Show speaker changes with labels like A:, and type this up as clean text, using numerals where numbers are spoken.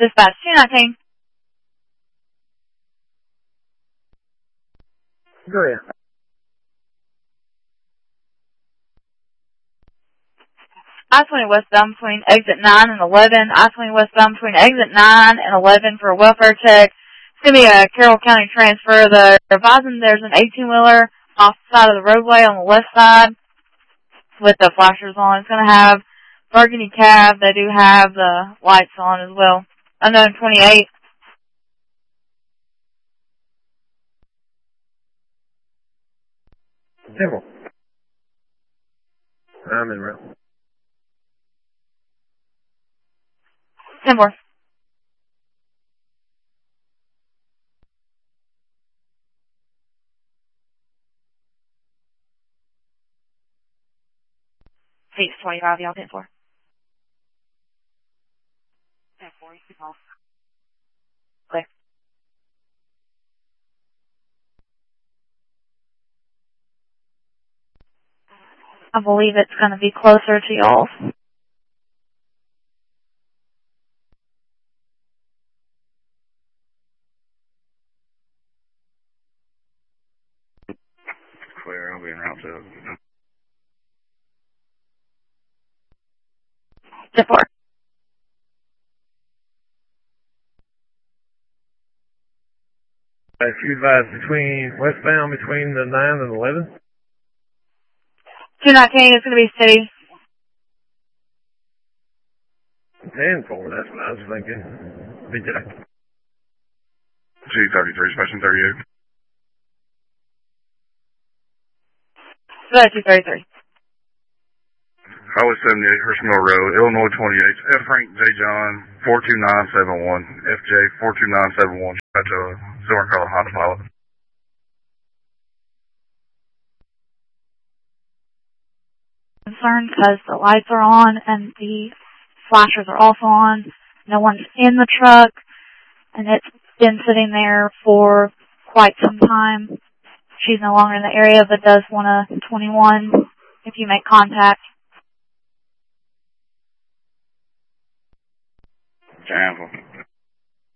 A: Dispatch 219.
B: Go ahead.
A: I-20 westbound between exit 9 and 11. I-20 westbound between exit 9 and 11 for a welfare check. It's going to be a Carroll County transfer. They're advising there's an 18-wheeler off the side of the roadway on the left side with the flashers on. It's going to have burgundy cab. They do have the lights on as well. Unknown 28.
B: Simple. I'm in route.
A: 10-4. Seats 25, y'all 10-4. 10-4, you can clear. I believe it's going to be closer to y'all.
C: Clear, I'll be in route 2.
A: 10-4.
B: If you advise westbound between the 9 and 11?
A: 219 is going to be city.
B: 10-4, that's what I was thinking. BJ.
C: 233, Special 38.
A: So that's 233.
C: Highway 78, Hirschmill Road, Illinois 28. F. Frank J. John, 42971. FJ, 42971. That's a silver color Honda Pilot.
A: Concerned because the lights are on and the flashers are also on. No one's in the truck, and it's been sitting there for quite some time. She's no longer in the area, but does want a 21 if you make contact.
C: Sample.